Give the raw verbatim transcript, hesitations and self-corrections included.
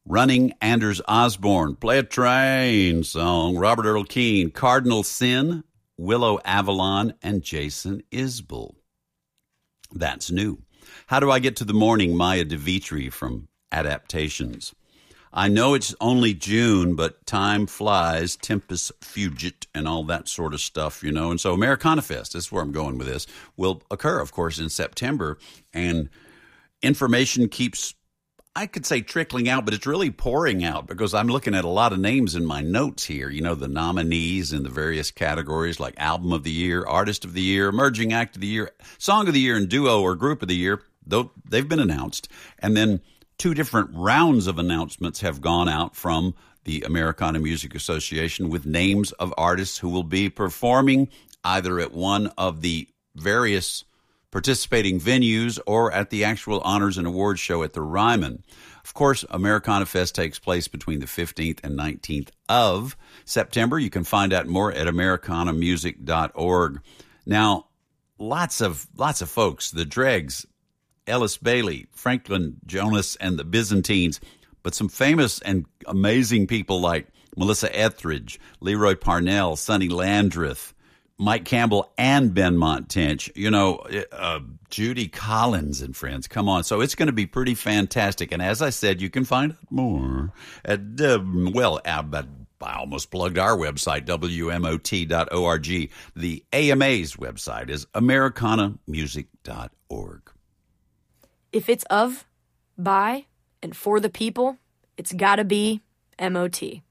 Running Anders Osborne, Play a Train song, Robert Earl Keen, Cardinal Sin, Willow Avalon, and Jason Isbell. That's new. How Do I Get to the Morning, Maya DeVitri from Adaptations. I know it's only June, but time flies, tempus fugit, and all that sort of stuff, you know. And so Americana Fest, this is where I'm going with this, will occur, of course, in September. And information keeps, I could say trickling out, but it's really pouring out because I'm looking at a lot of names in my notes here. You know, the nominees in the various categories like Album of the Year, Artist of the Year, Emerging Act of the Year, Song of the Year, and Duo or Group of the Year. Though they've been announced. And then two different rounds of announcements have gone out from the Americana Music Association with names of artists who will be performing either at one of the various participating venues or at the actual honors and awards show at the Ryman. Of course, Americana Fest takes place between the fifteenth and nineteenth of September. You can find out more at americana music dot org. Now, lots of lots of folks, the Dregs, Ellis Bailey, Franklin Jonas, and the Byzantines, but some famous and amazing people like Melissa Etheridge, Leroy Parnell, Sonny Landreth, Mike Campbell, and Ben Tench. You know, uh, Judy Collins and friends. Come on. So it's going to be pretty fantastic. And as I said, you can find out more at, uh, well, uh, I almost plugged our website, W M O T dot org. The A M A's website is americana music dot org. If it's of, by, and for the people, it's gotta be M O T.